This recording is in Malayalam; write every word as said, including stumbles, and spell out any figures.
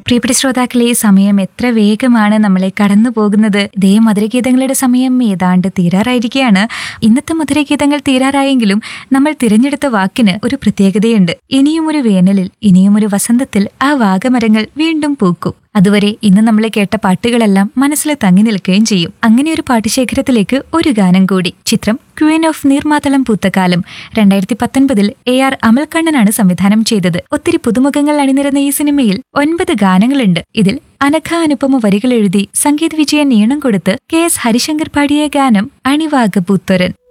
പ്രിയപ്പെട്ട ശ്രോതാക്കളെ, സമയം എത്ര വേഗമാണ് നമ്മളെ കടന്നു പോകുന്നത്. ദേ മധുരഗീതങ്ങളുടെ സമയം ഏതാണ്ട് തീരാറായിരിക്കുകയാണ്. ഇന്നത്തെ മധുരഗീതങ്ങൾ തീരാറായെങ്കിലും നമ്മൾ തിരഞ്ഞെടുത്ത വാക്കിന് ഒരു പ്രത്യേകതയുണ്ട്. ഇനിയും ഒരു വേനലിൽ, ഇനിയും ഒരു വസന്തത്തിൽ ആ വാഗമരങ്ങൾ വീണ്ടും പൂക്കും. അതുവരെ ഇന്ന് നമ്മൾ കേട്ട പാട്ടുകളെല്ലാം മനസ്സിൽ തങ്ങി നിൽക്കുകയും ചെയ്യും. അങ്ങനെ ഒരു പാട്ടുശേഖരത്തിലേക്ക് ഒരു ഗാനം കൂടി. ചിത്രം ക്വീൻ ഓഫ് നീർമാതളം പൂത്തകാലം. രണ്ടായിരത്തി പത്തൊൻപതിൽ എ ആർ അമൽക്കണ്ണനാണ് സംവിധാനം ചെയ്തത്. ഒത്തിരി പുതുമുഖങ്ങൾ അണിനിരന്ന ഈ സിനിമയിൽ ഒൻപത് ഗാനങ്ങളുണ്ട്. ഇതിൽ അനഘ അനുപമ വരികൾ എഴുതി സംഗീത് വിജയൻ ഈണം കൊടുത്ത് കെ എസ് ഹരിശങ്കർ പാടിയ ഗാനം അണിവാക പൂത്തൊരൻ.